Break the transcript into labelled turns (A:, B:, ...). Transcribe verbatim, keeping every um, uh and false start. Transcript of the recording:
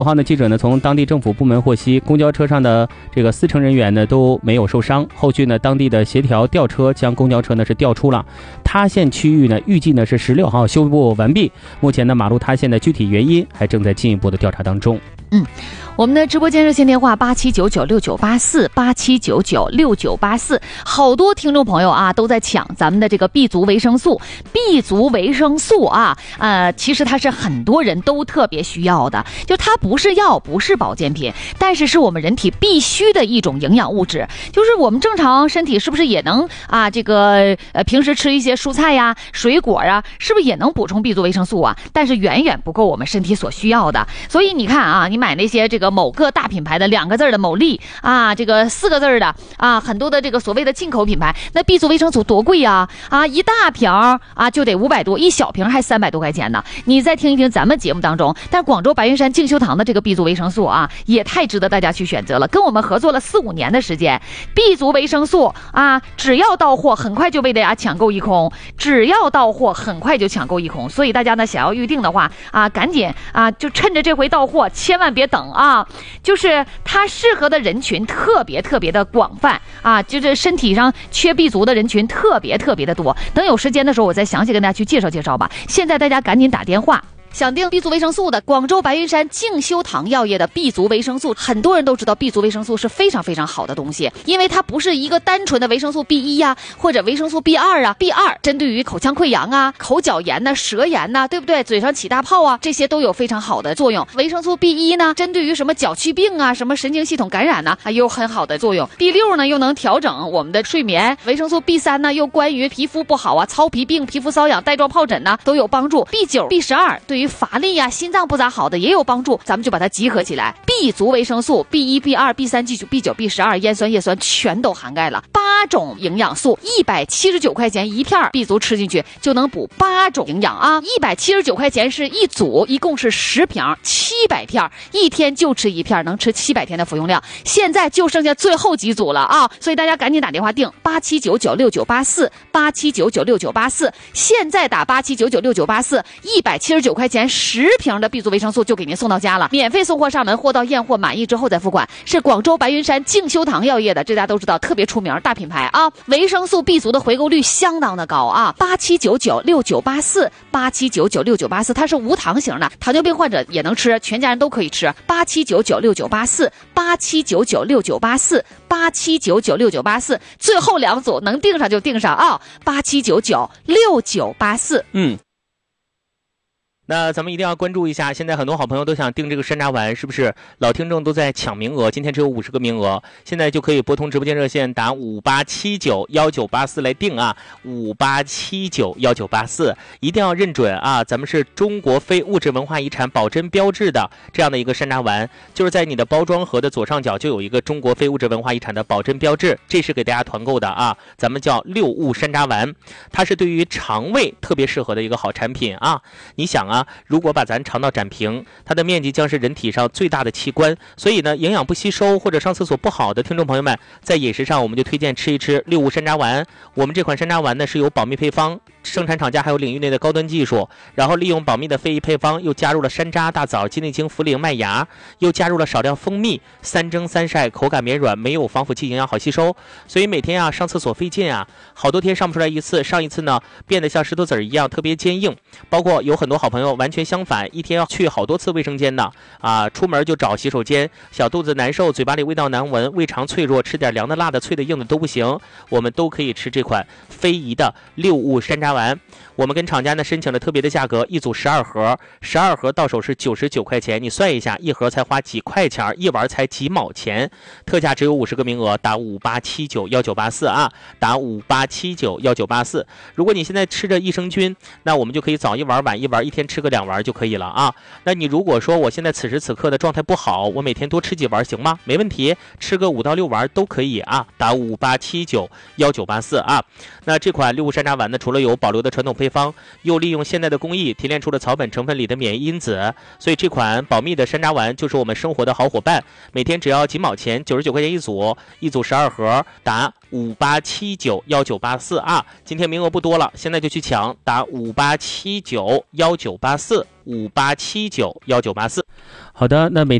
A: 五号呢，记者呢从当地政府部门获悉，公交车上的这个四成人员呢都没有受伤。后续呢，当地的协调调车将公交车呢是调出了塌陷区域呢，预计呢是十六号修复完毕。目前呢，马路塌陷的具体原因还正在进一步的调查当中。
B: 嗯，我们的直播间热线电话八七九九六九八四八七九九六九八四，好多听众朋友啊都在抢咱们的这个 B 族维生素。B 族维生素啊，呃，其实它是很多人都特别需要的，就它不是药，不是保健品，但是是我们人体必须的一种营养物质。就是我们正常身体是不是也能啊，这个呃平时吃一些蔬菜呀、水果啊，是不是也能补充 B 族维生素啊？但是远远不够我们身体所需要的。所以你看啊，你买那些这个某个大品牌的两个字的某利啊，这个四个字的啊，很多的这个所谓的进口品牌，那 B 族维生素多贵啊啊，一大瓶啊就得五百多，一小瓶还三百多块钱呢。你再听一听咱们节目当中，但广州白云山静修堂的这个 B 族维生素啊，也太值得大家去选择了。跟我们合作了四五年的时间 ，B 族维生素啊，只要到货，很快就被大家抢购一空，只要到货，很快就抢购一空。所以大家呢，想要预定的话啊，赶紧啊，就趁着这回到货，千万别等啊！就是它适合的人群特别特别的广泛啊，就是身体上缺 B 族的人群特别特别的多。等有时间的时候，我再详细跟大家去介绍介绍吧。现在大家赶紧打电话。想订 B 族维生素的，广州白云山静修堂药业的 B 族维生素，很多人都知道 B 族维生素是非常非常好的东西，因为它不是一个单纯的维生素 B 一 呀，或者维生素 B 二 啊 ，B 二 针对于口腔溃疡啊、口角炎呐、舌炎呐，对不对？嘴上起大泡啊，这些都有非常好的作用。维生素 B 一 呢，针对于什么脚气病啊、什么神经系统感染呐，还有很好的作用。B 六 呢，又能调整我们的睡眠。维生素 B 三 呢，又关于皮肤不好啊、糙皮病、皮肤瘙痒、带状疱疹呐，都有帮助。B 九、B 十二 对于乏力呀、心脏不咋好的也有帮助，咱们就把它集合起来。B 族维生素 B 一、B 二、B 三、B 九、B 九、B 十二 烟酸叶酸全都涵盖了，八种营养素，一百七十九块钱一片 ，B 族吃进去就能补八种营养啊！一百七十九块钱是一组，一共是十瓶，七百片，一天就吃一片，能吃七百天的服用量。现在就剩下最后几组了啊！所以大家赶紧打电话订八七九九六九八四八七九九六九八四，现在打八七九九六九八四，一百七十九块钱十瓶的 B 族维生素就给您送到家了，免费送货上门，货到验货满意之后再付款。是广州白云山静修堂药业的，这大家都知道，特别出名大品牌啊。维生素 B 族的回购率相当的高啊，八七九九六九八四八七九九六九八四，它是无糖型的，糖尿病患者也能吃，全家人都可以吃。八七九九六九八四八七九九六九八四八七九九六九八四，最后两组能订上就订上啊，八七九九六九八四。
A: 嗯。那咱们一定要关注一下，现在很多好朋友都想订这个山楂丸，是不是？老听众都在抢名额，今天只有五十个名额，现在就可以拨通直播间热线打五八七九幺九八四来订啊，五八七九幺九八四，一定要认准啊！咱们是中国非物质文化遗产保真标志的这样的一个山楂丸，就是在你的包装盒的左上角就有一个中国非物质文化遗产的保真标志，这是给大家团购的啊，咱们叫六物山楂丸，它是对于肠胃特别适合的一个好产品啊！你想啊。如果把咱肠道展平，它的面积将是人体上最大的器官，所以呢，营养不吸收或者上厕所不好的听众朋友们，在饮食上我们就推荐吃一吃六物山楂丸。我们这款山楂丸呢是有保密配方，生产厂家还有领域内的高端技术，然后利用保密的非遗配方，又加入了山楂、大枣、鸡内精、茯苓、麦芽，又加入了少量蜂蜜，三蒸三晒，口感绵软，没有防腐剂，营养好吸收。所以每天啊上厕所费劲啊，好多天上不出来一次，上一次呢变得像石头子一样特别坚硬。包括有很多好朋友完全相反，一天要去好多次卫生间呢啊，出门就找洗手间，小肚子难受，嘴巴里味道难闻，胃肠脆弱，吃点凉的、辣的、脆的、硬的都不行，我们都可以吃这款非遗的六物山楂丸。我们跟厂家呢申请了特别的价格，一组十二盒，十二盒到手是九十九块钱，你算一下，一盒才花几块钱，一丸才几毛钱，特价只有五十个名额，打五八七九幺九八四啊，打五八七九幺九八四。如果你现在吃着益生菌，那我们就可以早一丸晚一丸，一天吃个两丸就可以了啊。那你如果说我现在此时此刻的状态不好，我每天多吃几丸行吗？没问题，吃个五到六丸都可以啊，打五八七九幺九八四啊。那这款六物山楂丸呢，除了有保留的传统配方，又利用现代的工艺提炼出了草本成分里的免疫因子，所以这款保密的山楂丸就是我们生活的好伙伴。每天只要几毛钱，九十九块钱一组，一组十二盒，打五八七九幺九八四啊！今天名额不多了，现在就去抢，打五八七九幺九八四，五八七九幺九八四。好的，那每